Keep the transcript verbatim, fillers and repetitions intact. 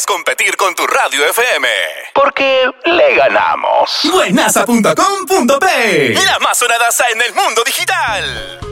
puedes competir con tu radio F M. Porque le ganamos. Buenaza punto com punto pe. La más sonadaza en el mundo digital.